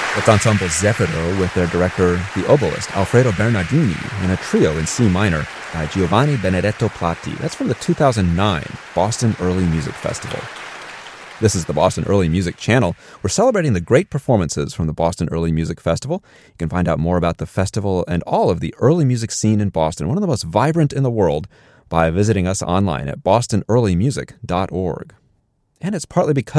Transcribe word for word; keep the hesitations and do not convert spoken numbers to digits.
That's Ensemble Zeffiro with their director, the oboist Alfredo Bernardini, and a trio in C minor by Giovanni Benedetto Platti. That's from the two thousand nine Boston Early Music Festival. This is the Boston Early Music Channel. We're celebrating the great performances from the Boston Early Music Festival. You can find out more about the festival and all of the early music scene in Boston, one of the most vibrant in the world, by visiting us online at boston early music dot org. And it's partly because